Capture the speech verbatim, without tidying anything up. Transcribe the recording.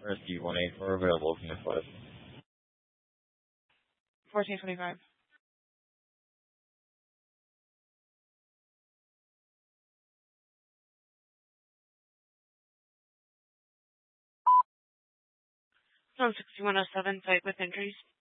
Rescue one eight four available from this list. fourteen twenty-five. From sixty-one oh seven, site with injuries.